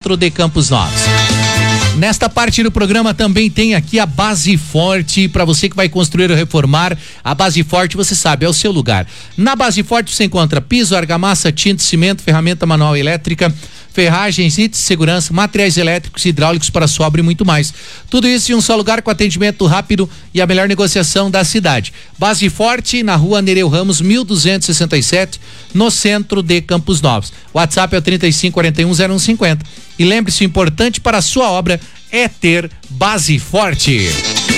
centro de Campos Novos. Nesta parte do programa também tem aqui a Base Forte, para você que vai construir ou reformar. A Base Forte, você sabe, é o seu lugar. Na Base Forte você encontra piso, argamassa, tinta, cimento, ferramenta manual e elétrica, ferragens, itens de segurança, materiais elétricos e hidráulicos para sua obra e muito mais. Tudo isso em um só lugar, com atendimento rápido e a melhor negociação da cidade. Base Forte, na rua Nereu Ramos, 1267, no centro de Campos Novos. O WhatsApp é o 35410150. E lembre-se, o importante para a sua obra é ter Base Forte.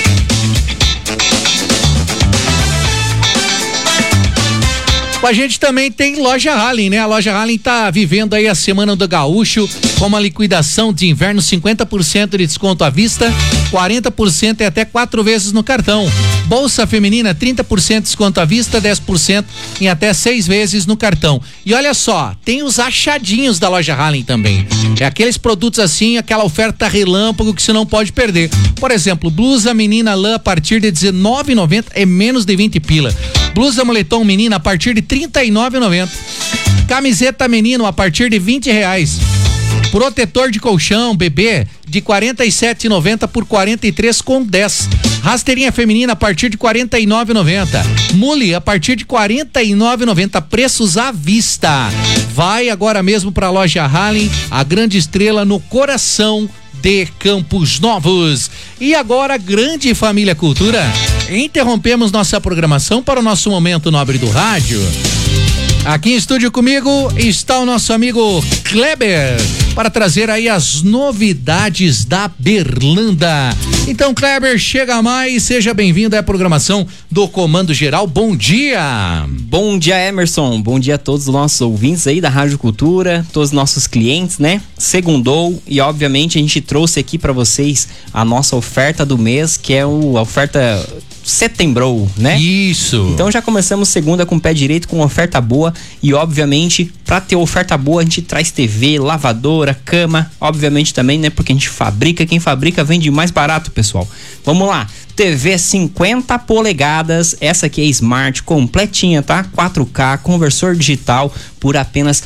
Com a gente também tem Loja Hallen, né? A Loja Hallen tá vivendo aí a Semana do Gaúcho com uma liquidação de inverno, 50% de desconto à vista, 40% e até 4 vezes no cartão. Bolsa feminina, 30% de desconto à vista, 10% em até 6 vezes no cartão. E olha só, tem os achadinhos da Loja Hallen também. É aqueles produtos assim, aquela oferta relâmpago que você não pode perder. Por exemplo, blusa menina lã a partir de R$19,90 é menos de 20 pila. Blusa moletom menina a partir de R$39,90. Camiseta menino a partir de R$20. Protetor de colchão bebê de R$47,90 por R$43,10. Rasteirinha feminina a partir de R$49,90. Mule a partir de R$49,90. Preços à vista. Vai agora mesmo para a Loja Hallen, a grande estrela no coração de Campos Novos. E agora, grande família Cultura, interrompemos nossa programação para o nosso Momento Nobre do Rádio. Aqui em estúdio comigo está o nosso amigo Kleber para trazer aí as novidades da Berlanda. Então, Kleber, chega mais, seja bem-vindo à programação do Comando Geral. Bom dia! Bom dia, Emerson. Bom dia a todos os nossos ouvintes aí da Rádio Cultura, todos os nossos clientes, né? Segundou e, obviamente, a gente trouxe aqui para vocês a nossa oferta do mês, que é a oferta Setembro, né? Isso. Então já começamos segunda com o pé direito, com oferta boa e, obviamente, para ter oferta boa a gente traz TV, lavadora, cama, obviamente também, né? Porque a gente fabrica, quem fabrica vende mais barato, pessoal. Vamos lá. TV 50 polegadas, essa aqui é Smart, completinha, tá? 4K, conversor digital por apenas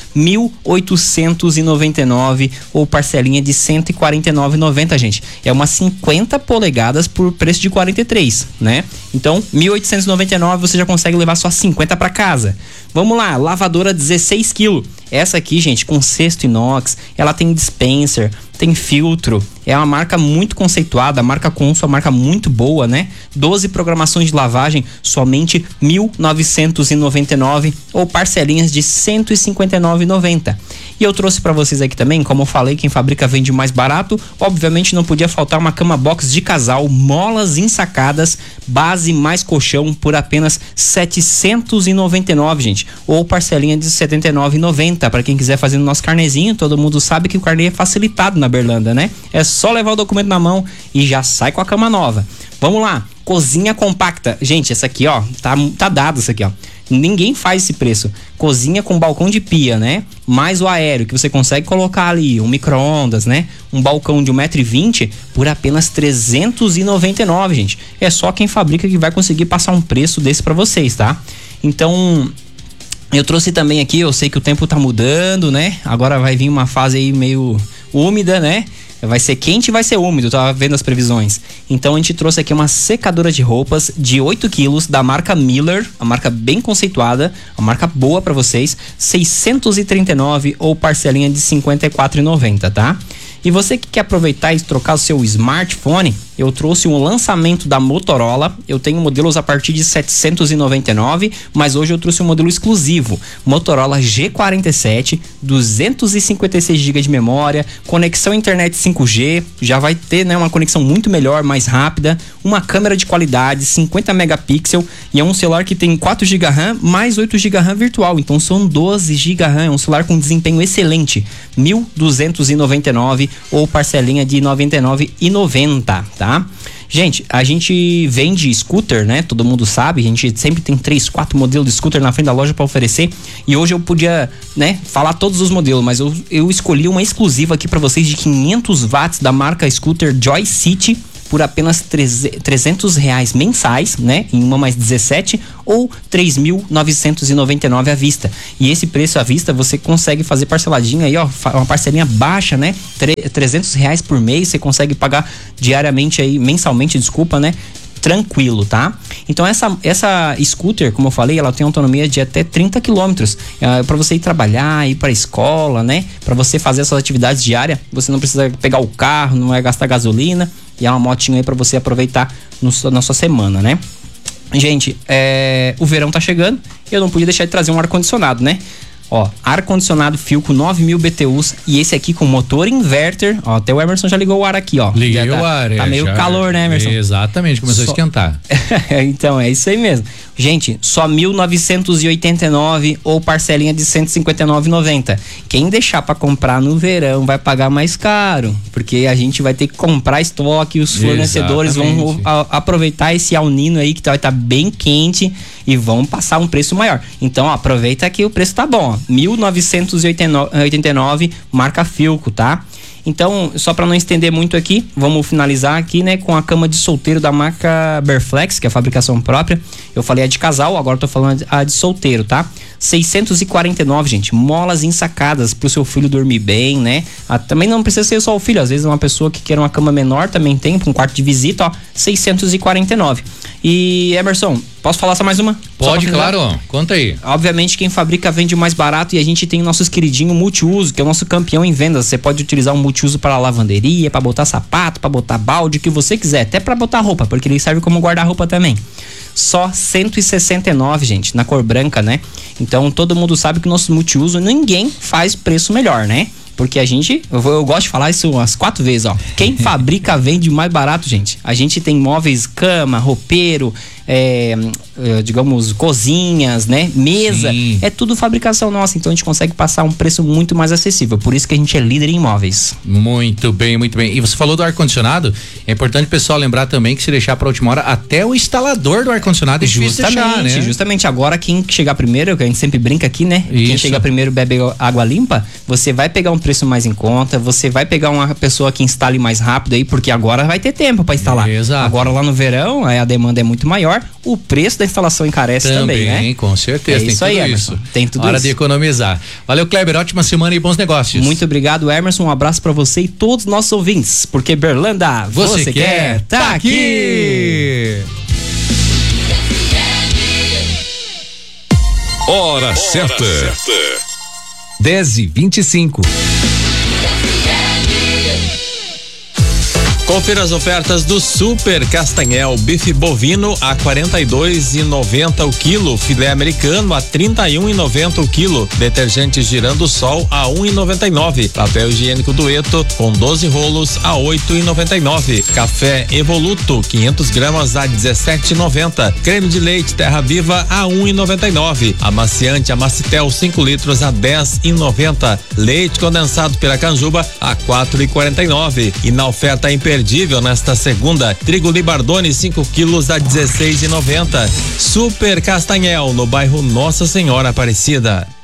R$1.899 ou parcelinha de R$149,90, gente. É uma 50 polegadas por preço de 43, né? Então, R$1.899 você já consegue levar só 50 para casa. Vamos lá, lavadora 16 kg. Essa aqui, gente, com cesto inox, ela tem dispenser, tem filtro, é uma marca muito conceituada, a marca Consul, a marca muito boa, né? 12 programações de lavagem, somente R$1.999 ou parcelinhas de R$159,90. E eu trouxe para vocês aqui também, como eu falei, quem fabrica vende mais barato, obviamente não podia faltar uma cama box de casal, molas ensacadas, base mais colchão por apenas R$799, gente, ou parcelinha de R$79,90 para quem quiser fazer no nosso carnezinho. Todo mundo sabe que o carnê é facilitado na Berlanda, né? É só levar o documento na mão e já sai com a cama nova. Vamos lá, cozinha compacta. Gente, essa aqui, ó, tá dado isso aqui, ó. Ninguém faz esse preço. Cozinha com balcão de pia, né? Mais o aéreo, que você consegue colocar ali, um micro-ondas, né? Um balcão de 1,20 m por apenas R$399, gente. É só quem fabrica que vai conseguir passar um preço desse pra vocês, tá? Então, eu trouxe também aqui, eu sei que o tempo tá mudando, né? Agora vai vir uma fase aí meio úmida, né? Vai ser quente e vai ser úmido, tava vendo as previsões. Então a gente trouxe aqui uma secadora de roupas de 8 quilos da marca Miller, a marca bem conceituada, uma marca boa pra vocês, R$639 ou parcelinha de R$54,90, tá? E você que quer aproveitar e trocar o seu smartphone, eu trouxe um lançamento da Motorola. Eu tenho modelos a partir de R$799, mas hoje eu trouxe um modelo exclusivo, Motorola G47, 256 GB de memória, conexão internet 5G, já vai ter, né, uma conexão muito melhor, mais rápida, uma câmera de qualidade, 50 megapixels, e é um celular que tem 4 GB RAM mais 8 GB RAM virtual, então são 12 GB RAM, é um celular com desempenho excelente, R$1.299 ou parcelinha de R$99,90, tá? Gente, a gente vende scooter, né? Todo mundo sabe, a gente sempre tem 3, 4 modelos de scooter na frente da loja para oferecer. E hoje eu podia, né, falar todos os modelos, mas eu escolhi uma exclusiva aqui para vocês de 500 watts da marca Scooter Joy City, por apenas R$300 mensais, né? Em uma mais 17 ou 3.999 à vista. E esse preço à vista você consegue fazer parceladinha aí, ó, uma parcelinha baixa, né? R$300 por mês, você consegue pagar diariamente aí, mensalmente, desculpa, né? Tranquilo, tá? Então essa scooter, como eu falei, ela tem autonomia de até 30 quilômetros. Para você ir trabalhar, ir para escola, né? Para você fazer essas atividades diárias, você não precisa pegar o carro, não vai gastar gasolina. E é uma motinha aí para você aproveitar na sua semana, né? Gente, o verão tá chegando e eu não podia deixar de trazer um ar-condicionado, né? Ó, ar-condicionado Philco 9.000 BTUs e esse aqui com motor inverter. Ó, até o Emerson já ligou o ar aqui, ó. Liguei o ar, tá meio calor, né, Emerson? Exatamente, começou a esquentar. Então, é isso aí mesmo. Gente, só 1.989 ou parcelinha de 159,90. Quem deixar pra comprar no verão vai pagar mais caro, porque a gente vai ter que comprar estoque, os fornecedores vão aproveitar esse alnino aí que vai estar bem quente e vão passar um preço maior. Então, ó, aproveita que o preço tá bom, ó. 1.989, marca Philco, tá? Então, só para não estender muito aqui, vamos finalizar aqui, né, com a cama de solteiro da marca Berflex, que é a fabricação própria. Eu falei a de casal, agora tô falando a de solteiro, tá? 649, gente, molas ensacadas pro seu filho dormir bem, né? Também não precisa ser só o filho, às vezes uma pessoa que quer uma cama menor também tem, para um quarto de visita, ó, 649. E Emerson, posso falar só mais uma? Pode, claro, conta aí. Obviamente quem fabrica vende mais barato e a gente tem nossos queridinhos multiuso, que é o nosso campeão em vendas. Você pode utilizar um multiuso para lavanderia, para botar sapato, para botar balde, o que você quiser, até para botar roupa, porque ele serve como guarda-roupa também. Só 169, gente, na cor branca, né? Então todo mundo sabe que o nosso multiuso, ninguém faz preço melhor, né? Porque a gente, eu gosto de falar isso umas 4 vezes, ó. Quem fabrica vende mais barato, gente. A gente tem móveis, cama, roupeiro, digamos, cozinhas, né? Mesa. Sim. É tudo fabricação nossa. Então a gente consegue passar um preço muito mais acessível. Por isso que a gente é líder em móveis. Muito bem, muito bem. E você falou do ar-condicionado. É importante o pessoal lembrar também que se deixar pra última hora, até o instalador do ar-condicionado é difícil deixar, né? Justamente. Agora quem chegar primeiro, que a gente sempre brinca aqui, né? Isso. Quem chega primeiro bebe água limpa, você vai pegar um preço mais em conta, você vai pegar uma pessoa que instale mais rápido aí, porque agora vai ter tempo para instalar. Exato. Agora lá no verão, a demanda é muito maior, o preço da instalação encarece também, né? Com certeza. É isso aí, Emerson. Tem tudo Hora isso. de economizar. Valeu, Kleber, ótima semana e bons negócios. Muito obrigado, Emerson, um abraço para você e todos os nossos ouvintes, porque Berlândia, você quer, tá aqui! Hora certa. 10h25. Confira as ofertas do Super Castanhel, bife bovino a 42,90 o quilo, filé americano a 31,90 o quilo, detergente Girando Sol a 1,99, papel higiênico Dueto com 12 rolos a 8,99, café Evoluto 500 gramas a 17,90, creme de leite Terra Viva a 1,99, amaciante Amacitel 5 litros a 10,90, leite condensado Piracanjuba a 4,49 e na oferta imperdível nesta segunda, trigo Libardone 5 quilos a 16,90. Super Castanhel, no bairro Nossa Senhora Aparecida.